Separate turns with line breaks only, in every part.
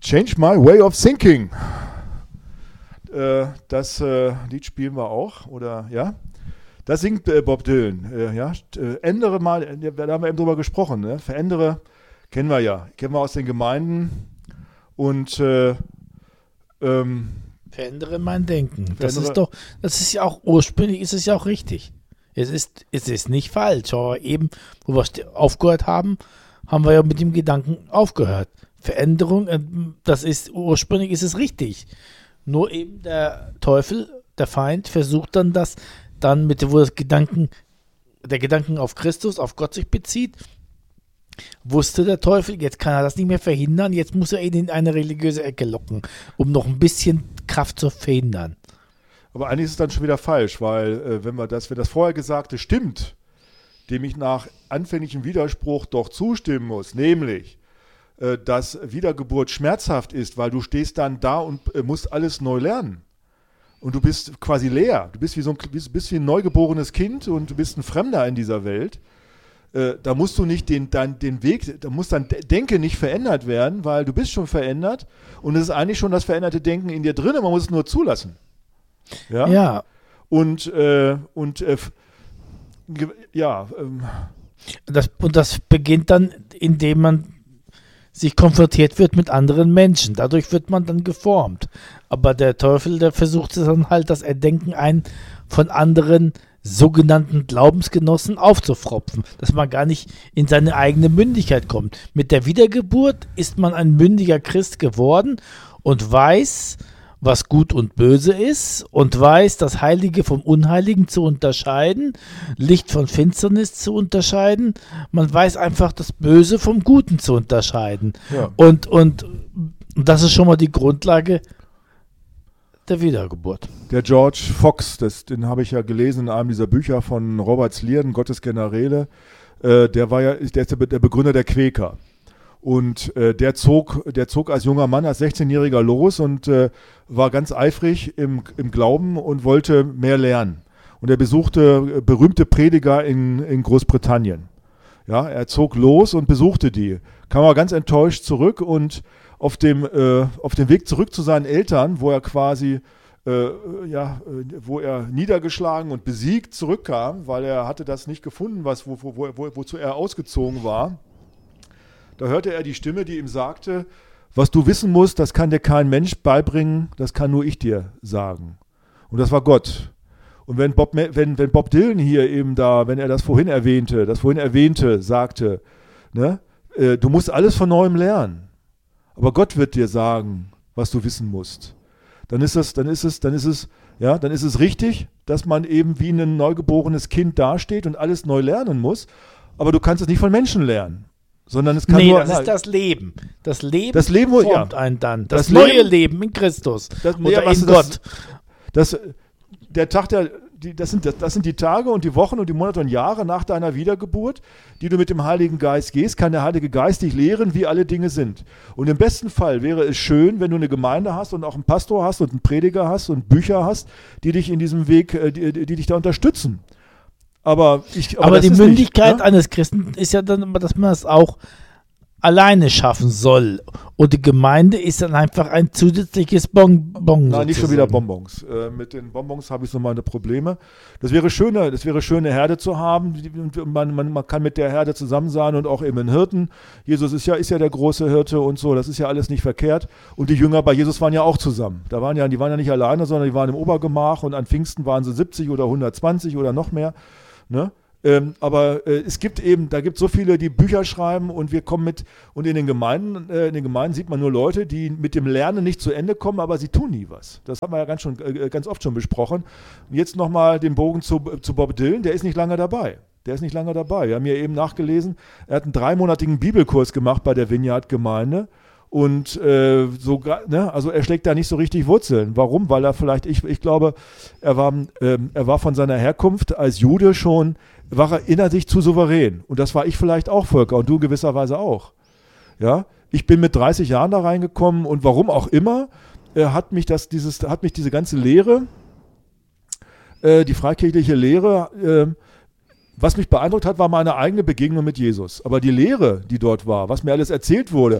Change My Way of Thinking. Das Lied spielen wir auch, oder ja? Das singt Bob Dylan. Ändere mal, da haben wir eben drüber gesprochen, ne? Verändere, kennen wir aus den Gemeinden. Und
verändere mein Denken. Das ist ja auch, ursprünglich ist es ja auch richtig. Es ist nicht falsch, aber eben, wo wir aufgehört haben, haben wir ja mit dem Gedanken aufgehört. Veränderung, ursprünglich ist es richtig. Nur eben der Teufel, der Feind, versucht dann das, wo der Gedanken auf Christus, auf Gott sich bezieht, wusste der Teufel, jetzt kann er das nicht mehr verhindern, jetzt muss er ihn in eine religiöse Ecke locken, um noch ein bisschen Kraft zu verhindern.
Aber eigentlich ist es dann schon wieder falsch, weil wenn das vorher Gesagte stimmt, dem ich nach anfänglichem Widerspruch doch zustimmen muss, nämlich, dass Wiedergeburt schmerzhaft ist, weil du stehst dann da und musst alles neu lernen. Und du bist quasi leer. Du bist wie ein neugeborenes Kind und du bist ein Fremder in dieser Welt. Da musst du nicht den Weg, da muss dein Denken nicht verändert werden, weil du bist schon verändert und es ist eigentlich schon das veränderte Denken in dir drin, man muss es nur zulassen. Ja. Und
das beginnt dann, indem man sich konfrontiert wird mit anderen Menschen. Dadurch wird man dann geformt. Aber der Teufel, der versucht es dann halt, das Erdenken von anderen sogenannten Glaubensgenossen aufzufropfen, dass man gar nicht in seine eigene Mündigkeit kommt. Mit der Wiedergeburt ist man ein mündiger Christ geworden und weiß, was gut und böse ist und weiß, das Heilige vom Unheiligen zu unterscheiden, Licht von Finsternis zu unterscheiden. Man weiß einfach, das Böse vom Guten zu unterscheiden. Ja. Und das ist schon mal die Grundlage der Wiedergeburt.
Der George Fox, den habe ich ja gelesen in einem dieser Bücher von Robert Slierden, Gottes Generäle, der ist der Begründer der Quäker. Und der zog als junger Mann, als 16-Jähriger los und war ganz eifrig im Glauben und wollte mehr lernen. Und er besuchte berühmte Prediger in Großbritannien. Ja, er zog los und besuchte die. Kam aber ganz enttäuscht zurück und auf dem Weg zurück zu seinen Eltern, wo er quasi wo er niedergeschlagen und besiegt zurückkam, weil er hatte das nicht gefunden, wozu er ausgezogen war. Da hörte er die Stimme, die ihm sagte, was du wissen musst, das kann dir kein Mensch beibringen, das kann nur ich dir sagen. Und das war Gott. Und wenn Bob Dylan hier eben wenn er das vorhin erwähnte, sagte, ne, du musst alles von Neuem lernen, aber Gott wird dir sagen, was du wissen musst. Dann ist es richtig, dass man eben wie ein neugeborenes Kind dasteht und alles neu lernen muss, aber du kannst es nicht von Menschen lernen. Sondern es kann
das ist das Leben. Das Leben formt einen dann. Das neue Leben in Christus oder in Gott. Das sind die Tage und die Wochen und die Monate und Jahre nach deiner Wiedergeburt, die du mit dem Heiligen Geist gehst, kann der Heilige Geist dich lehren, wie alle Dinge sind. Und im besten Fall wäre es schön, wenn du eine Gemeinde hast und auch einen Pastor hast und einen Prediger hast und Bücher hast, die dich in diesem Weg, die dich da unterstützen. Aber die Mündigkeit eines Christen ist ja dann, dass man es auch alleine schaffen soll. Und die Gemeinde ist dann einfach ein zusätzliches Bonbon.
Nein,
sozusagen.
Nicht schon wieder Bonbons. Mit den Bonbons habe ich so meine Probleme. Das wäre schön, eine Herde zu haben. Man kann mit der Herde zusammen sein und auch eben einen Hirten. Jesus ist ja der große Hirte und so. Das ist ja alles nicht verkehrt. Und die Jünger bei Jesus waren ja auch zusammen. Die waren ja nicht alleine, sondern die waren im Obergemach und an Pfingsten waren sie 70 oder 120 oder noch mehr. Ne? Aber es gibt so viele, die Bücher schreiben und und in den Gemeinden sieht man nur Leute, die mit dem Lernen nicht zu Ende kommen, aber sie tun nie was. Das haben wir ja ganz oft schon besprochen. Und jetzt nochmal den Bogen zu Bob Dylan, der ist nicht lange dabei. Wir haben hier eben nachgelesen, er hat einen 3-monatigen Bibelkurs gemacht bei der Vineyard-Gemeinde. Und also er schlägt da nicht so richtig Wurzeln. Warum? Weil er vielleicht, ich glaube, er war von seiner Herkunft als Jude schon, war er innerlich zu souverän. Und das war ich vielleicht auch, Volker, und du in gewisser Weise auch. Ja, ich bin mit 30 Jahren da reingekommen und warum auch immer, hat mich diese ganze Lehre, die freikirchliche Lehre, was mich beeindruckt hat, war meine eigene Begegnung mit Jesus. Aber die Lehre, die dort war, was mir alles erzählt wurde,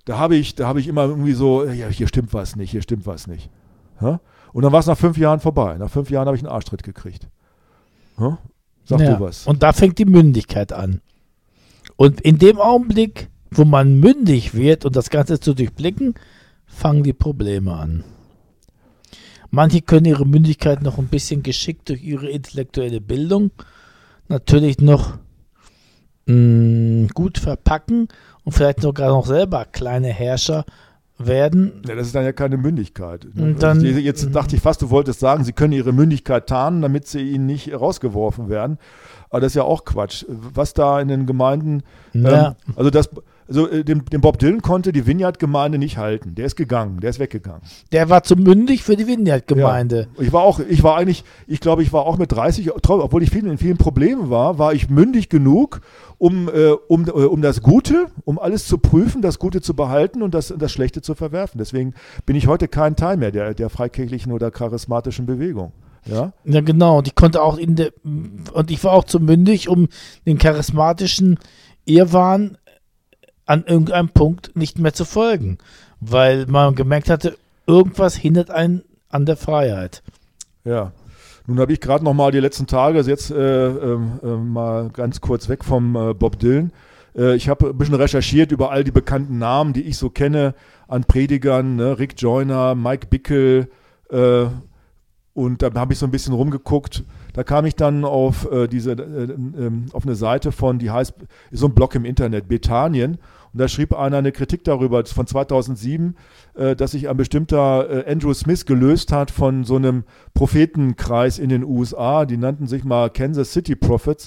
da habe ich immer irgendwie so, ja, hier stimmt was nicht. Ja? Und dann war es nach 5 Jahren vorbei. Nach 5 Jahren habe ich einen Arschtritt gekriegt. Ja? Sag du was.
Und da fängt die Mündigkeit an. Und in dem Augenblick, wo man mündig wird und das Ganze zu durchblicken, fangen die Probleme an. Manche können ihre Mündigkeit noch ein bisschen geschickt durch ihre intellektuelle Bildung natürlich noch gut verpacken und vielleicht sogar noch selber kleine Herrscher werden.
Ja, das ist dann ja keine Mündigkeit.
Und dann,
jetzt dachte ich fast, du wolltest sagen, sie können ihre Mündigkeit tarnen, damit sie ihnen nicht rausgeworfen werden. Aber das ist ja auch Quatsch. Was da in den Gemeinden, den Bob Dylan konnte die Vineyard-Gemeinde nicht halten. Der ist gegangen, der ist weggegangen.
Der war zu mündig für die Vineyard-Gemeinde.
Ja. Ich war auch mit 30, obwohl ich in vielen Problemen war ich mündig genug, um das Gute, um alles zu prüfen, das Gute zu behalten und das Schlechte zu verwerfen. Deswegen bin ich heute kein Teil mehr der freikirchlichen oder charismatischen Bewegung. Ja,
genau. Und ich konnte auch und ich war auch zu mündig, um den charismatischen Irrwahn an irgendeinem Punkt nicht mehr zu folgen, weil man gemerkt hatte, irgendwas hindert einen an der Freiheit.
Ja. Nun habe ich gerade noch mal die letzten Tage, jetzt mal ganz kurz weg vom Bob Dylan. Ich habe ein bisschen recherchiert über all die bekannten Namen, die ich so kenne an Predigern, ne? Rick Joyner, Mike Bickle, und da habe ich so ein bisschen rumgeguckt. Da kam ich dann auf auf eine Seite die heißt, ist so ein Blog im Internet, Bethanien. Und da schrieb einer eine Kritik darüber von 2007, dass sich ein bestimmter Andrew Smith gelöst hat von so einem Prophetenkreis in den USA. Die nannten sich mal Kansas City Prophets.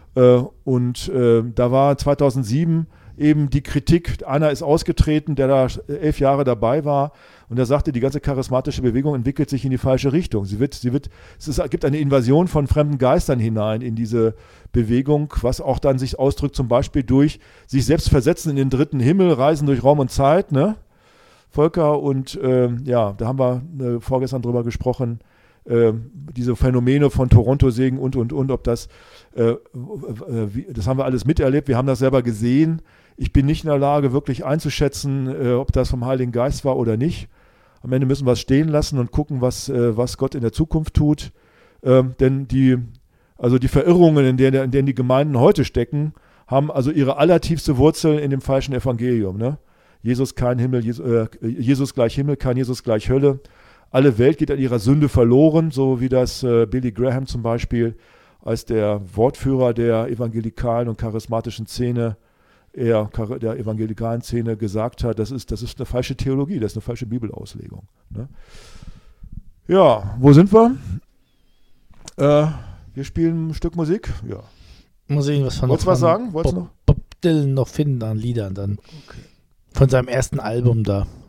Und da war 2007 eben die Kritik, einer ist ausgetreten, der da 11 Jahre dabei war, und er sagte, die ganze charismatische Bewegung entwickelt sich in die falsche Richtung. Es gibt eine Invasion von fremden Geistern hinein in diese Bewegung, was auch dann sich ausdrückt zum Beispiel durch sich selbst versetzen in den dritten Himmel, Reisen durch Raum und Zeit, ne? Volker, und da haben wir vorgestern drüber gesprochen, diese Phänomene von Toronto-Segen und, ob das haben wir alles miterlebt, wir haben das selber gesehen. Ich bin nicht in der Lage, wirklich einzuschätzen, ob das vom Heiligen Geist war oder nicht. Am Ende müssen wir es stehen lassen und gucken, was Gott in der Zukunft tut. Denn die Verirrungen, in denen die Gemeinden heute stecken, haben also ihre allertiefste Wurzel in dem falschen Evangelium. Ne? Jesus kein Himmel, Jesus gleich Himmel, kein Jesus gleich Hölle. Alle Welt geht an ihrer Sünde verloren, so wie das Billy Graham zum Beispiel als der Wortführer der evangelikalen und charismatischen Szene, der evangelikalen Szene gesagt hat, das ist eine falsche Theologie, das ist eine falsche Bibelauslegung. Ne? Ja, wo sind wir? Wir spielen ein Stück Musik. Ja.
Muss ich was von
Wolltest du was sagen?
Bob Dylan noch finden an Liedern dann. Okay. Von seinem ersten Album da.